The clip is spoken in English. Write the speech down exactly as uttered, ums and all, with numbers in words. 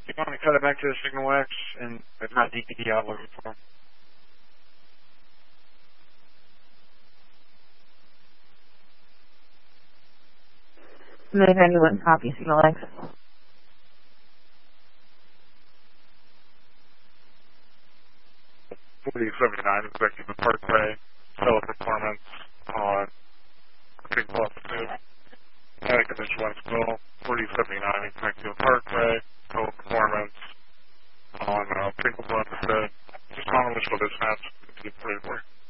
You want to cut it back to the Signal X, and it's not D P D I'm looking for. Maybe ninety-one, copy, Signal X. forty seventy-nine, expecting the Parkway, stellar performance on Big Bluff two. Attic Condition one School, forty seventy-nine, expecting the Parkway, stellar performance on uh, Big Bluff two. Just on initial dispatch to get forty-four.